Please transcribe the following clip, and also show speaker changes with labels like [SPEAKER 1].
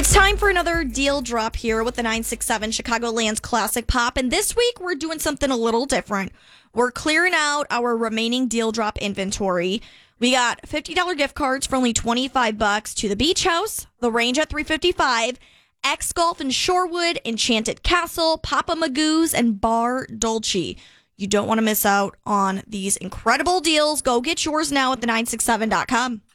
[SPEAKER 1] It's time for another deal drop here with the 967 Chicagoland's Classic Pop. And this week, we're doing something a little different. We're clearing out our remaining deal drop inventory. We got $50 gift cards for only $25 to the Beach House, The Range at $355, X Golf in Shorewood, Enchanted Castle, Papa Magoo's, and Bar Dolce. You don't want to miss out on these incredible deals. Go get yours now at the967.com.